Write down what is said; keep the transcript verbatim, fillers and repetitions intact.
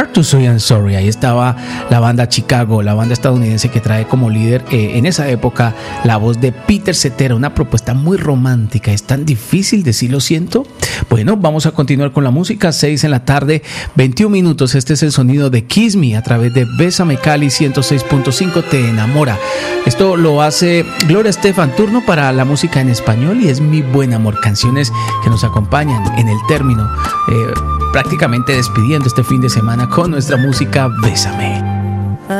Hard to Say I'm Sorry. Ahí estaba la banda Chicago, la banda estadounidense que trae como líder eh, en esa época la voz de Peter Cetera, una propuesta muy romántica. ¿Es tan difícil decir lo siento? Bueno, vamos a continuar con la música. seis en la tarde, veintiún minutos. Este es el sonido de Kiss Me a través de Bésame Cali ciento seis punto cinco. Te enamora. Esto lo hace Gloria Estefan. Turno para la música en español y es Mi Buen Amor. Canciones que nos acompañan en el término, eh, prácticamente despidiendo este fin de semana con nuestra música Bésame.